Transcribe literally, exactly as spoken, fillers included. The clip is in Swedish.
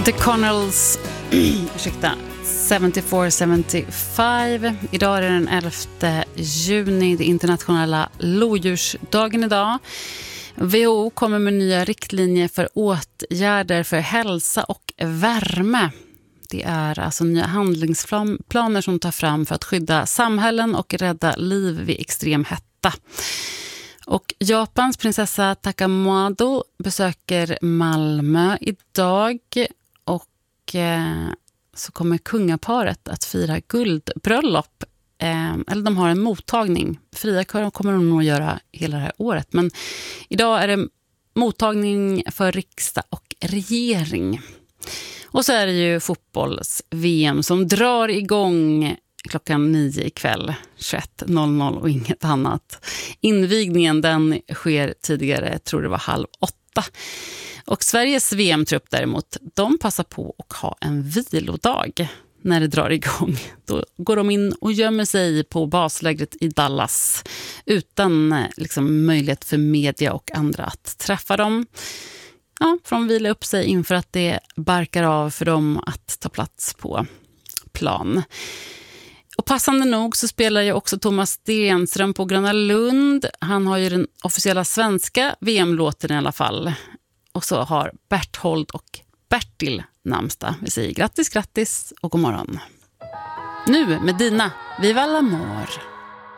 The Connells, ursäkta, sjuttiofyra sjuttiofem. Idag är det den elfte juni, det internationella lodjursdagen idag. W H O kommer med nya riktlinjer för åtgärder för hälsa och värme. Det är alltså nya handlingsplaner som tar fram för att skydda samhällen och rädda liv vid extrem hetta. Och Japans prinsessa Takamado besöker Malmö idag och eh, så kommer kungaparet att fira guldbröllop. Eh, eller de har en mottagning. Fria kommer de nog göra hela det här året. Men idag är det mottagning för riksdag och regering. Och så är det ju fotbolls-V M som drar igång klockan nio ikväll, tjugoett noll noll och inget annat. Invigningen den sker tidigare, tror det var halv åtta. Och Sveriges V M-trupp däremot, de passar på att ha en vilodag när det drar igång. Då går de in och gömmer sig på baslägret i Dallas utan liksom, möjlighet för media och andra att träffa dem. Ja, för de vilar upp sig inför att det barkar av för dem att ta plats på plan. Och passande nog så spelar ju också Thomas Stenström på Gröna Lund. Han har ju den officiella svenska V M-låten i alla fall. Och så har Berthold och Bertil namnsdag. Vi säger grattis, grattis och god morgon. Nu med Dina, Viva l'amor!